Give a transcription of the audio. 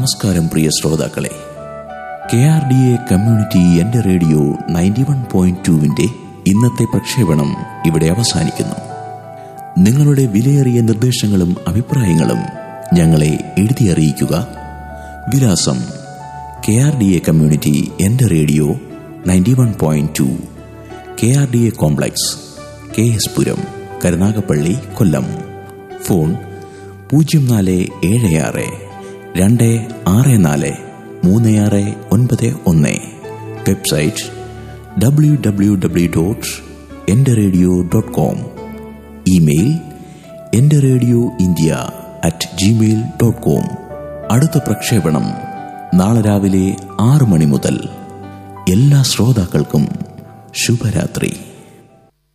നമസ്കാരം പ്രിയ ശ്രോതാക്കളെ. KRDA community എന്റെ റേഡിയോ 91.2 ഇന്നത്തെ പ്രക്ഷേപണം ഇവിടെ അവസാനിക്കുന്നു. നിങ്ങളുടെ വിലയേറിയ നിർദ്ദേശങ്ങളും അഭിപ്രായങ്ങളും ഞങ്ങളെ എഴുതി അറിയിക്കുക. വിലാസം: KRDA കമ്മ്യൂണിറ്റി എന്റെ റേഡിയോ 91.2, KRDA കോംപ്ലക്സ്, KS പുരം, കരുനാഗപ്പള്ളി, കൊല്ലം. Phone 0424264391. Website www.enderradio.com. Email enderradioindia@gmail.com. അടുത്ത പ്രക്ഷേപണം നാളെ രാവിലെ 6 മണി മുതൽ. എല്ലാ ശ്രോതാക്കൾക്കും ശുഭരാത്രി.